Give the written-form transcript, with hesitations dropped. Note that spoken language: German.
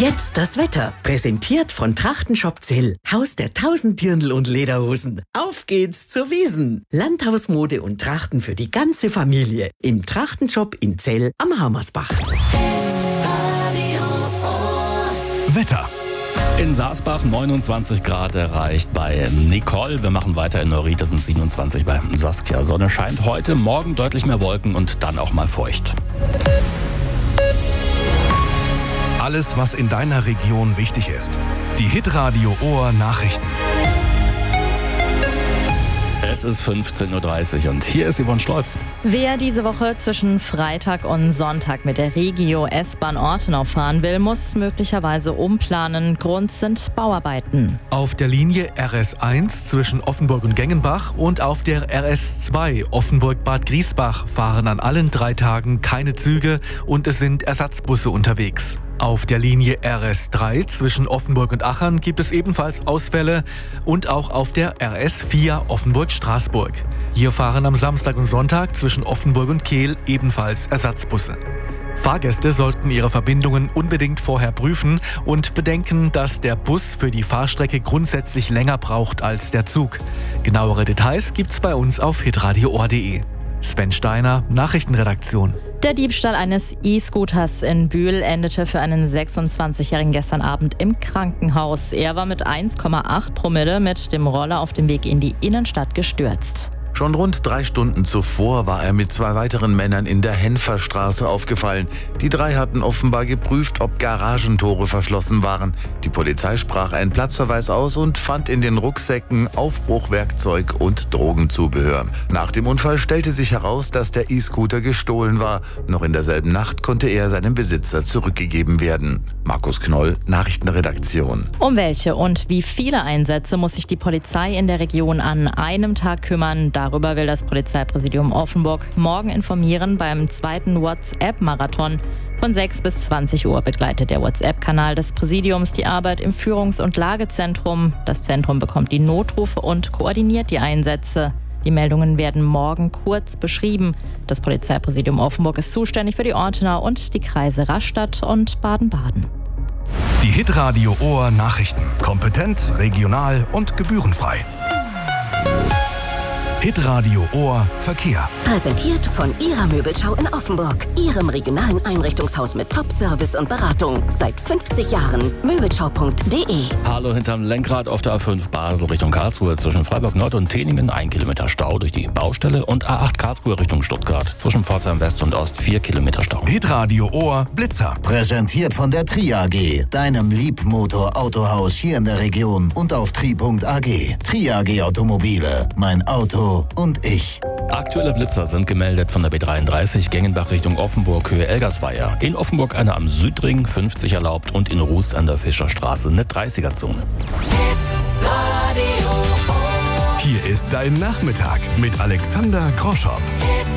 Jetzt das Wetter. Präsentiert von Trachtenshop Zell. Haus der 1000 Dirndl und Lederhosen. Auf geht's zur Wiesn. Landhausmode und Trachten für die ganze Familie. Im Trachtenshop in Zell am Hammersbach. Wetter. In Saasbach 29 Grad erreicht bei Nicole. Wir machen weiter in Neuried, das sind 27 bei Saskia. Sonne scheint heute, morgen deutlich mehr Wolken und dann auch mal feucht. Alles, was in deiner Region wichtig ist. Die Hitradio Ohr Nachrichten. Es ist 15.30 Uhr und hier ist Yvonne Stolz. Wer diese Woche zwischen Freitag und Sonntag mit der Regio S-Bahn Ortenau fahren will, muss möglicherweise umplanen. Grund sind Bauarbeiten. Auf der Linie RS1 zwischen Offenburg und Gengenbach und auf der RS2 Offenburg-Bad Griesbach fahren an allen 3 Tagen keine Züge und es sind Ersatzbusse unterwegs. Auf der Linie RS3 zwischen Offenburg und Achern gibt es ebenfalls Ausfälle und auch auf der RS4 Offenburg-Straßburg. Hier fahren am Samstag und Sonntag zwischen Offenburg und Kehl ebenfalls Ersatzbusse. Fahrgäste sollten ihre Verbindungen unbedingt vorher prüfen und bedenken, dass der Bus für die Fahrstrecke grundsätzlich länger braucht als der Zug. Genauere Details gibt's bei uns auf hitradioohr.de. Sven Steiner, Nachrichtenredaktion. Der Diebstahl eines E-Scooters in Bühl endete für einen 26-Jährigen gestern Abend im Krankenhaus. Er war mit 1,8 Promille mit dem Roller auf dem Weg in die Innenstadt gestürzt. Schon rund 3 Stunden zuvor war er mit 2 weiteren Männern in der Henferstraße aufgefallen. Die 3 hatten offenbar geprüft, ob Garagentore verschlossen waren. Die Polizei sprach einen Platzverweis aus und fand in den Rucksäcken Aufbruchwerkzeug und Drogenzubehör. Nach dem Unfall stellte sich heraus, dass der E-Scooter gestohlen war. Noch in derselben Nacht konnte er seinem Besitzer zurückgegeben werden. Markus Knoll, Nachrichtenredaktion. Um welche und wie viele Einsätze muss sich die Polizei in der Region an einem Tag kümmern? Darüber will das Polizeipräsidium Offenburg morgen informieren beim 2. WhatsApp-Marathon. Von 6 bis 20 Uhr begleitet der WhatsApp-Kanal des Präsidiums die Arbeit im Führungs- und Lagezentrum. Das Zentrum bekommt die Notrufe und koordiniert die Einsätze. Die Meldungen werden morgen kurz beschrieben. Das Polizeipräsidium Offenburg ist zuständig für die Ortenau und die Kreise Rastatt und Baden-Baden. Die Hitradio Ohr Nachrichten. Kompetent, regional und gebührenfrei. Hitradio Ohr Verkehr. Präsentiert von Ihrer Möbelschau in Offenburg. Ihrem regionalen Einrichtungshaus mit Top-Service und Beratung. Seit 50 Jahren. Möbelschau.de. Hallo hinterm Lenkrad auf der A5 Basel Richtung Karlsruhe zwischen Freiburg Nord und Teningen 1 Kilometer Stau durch die Baustelle und A8 Karlsruhe Richtung Stuttgart zwischen Pforzheim West und Ost 4 Kilometer Stau. Hitradio Ohr Blitzer. Präsentiert von der Tri AG, deinem Liebmotor-Autohaus hier in der Region und auf tri.ag. Tri AG Automobile, mein Auto und ich. Aktuelle Blitzer sind gemeldet von der B33 Gengenbach Richtung Offenburg Höhe Elgersweier. In Offenburg eine am Südring 50 erlaubt und in Ruß an der Fischerstraße eine 30er-Zone. Hier ist dein Nachmittag mit Alexander Groschow.